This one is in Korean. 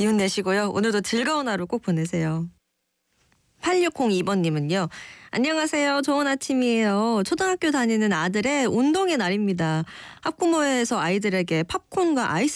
기운 내시고요. 오늘도 즐거운 하루 꼭 보내세요. 8602번님은요. 안녕하세요. 좋은 아침이에요. 초등학교 다니는 아들의 운동의 날입니다. 학부모에서 아이들에게 팝콘과 아이스크림